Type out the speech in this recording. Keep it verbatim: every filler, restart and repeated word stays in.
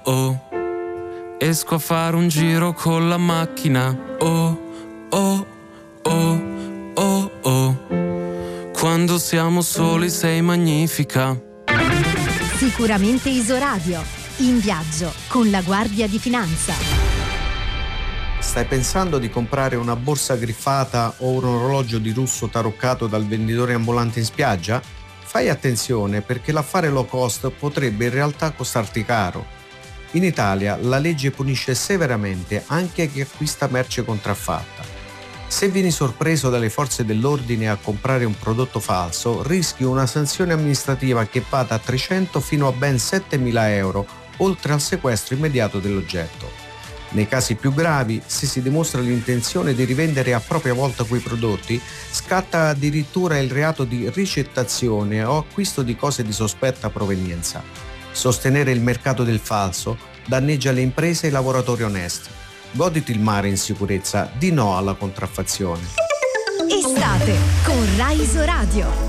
oh. Esco a fare un giro con la macchina, oh, oh, oh, oh, oh. Quando siamo soli sei magnifica. Sicuramente Isoradio, in viaggio con la Guardia di Finanza. Stai pensando di comprare una borsa griffata o un orologio di lusso taroccato dal venditore ambulante in spiaggia? Fai attenzione, perché l'affare low cost potrebbe in realtà costarti caro. In Italia la legge punisce severamente anche chi acquista merce contraffatta. Se vieni sorpreso dalle forze dell'ordine a comprare un prodotto falso, rischi una sanzione amministrativa che va da trecento fino a ben settemila euro, oltre al sequestro immediato dell'oggetto. Nei casi più gravi, se si dimostra l'intenzione di rivendere a propria volta quei prodotti, scatta addirittura il reato di ricettazione o acquisto di cose di sospetta provenienza. Sostenere il mercato del falso danneggia le imprese e i lavoratori onesti. Goditi il mare in sicurezza, di no alla contraffazione. Estate con Rai Isoradio.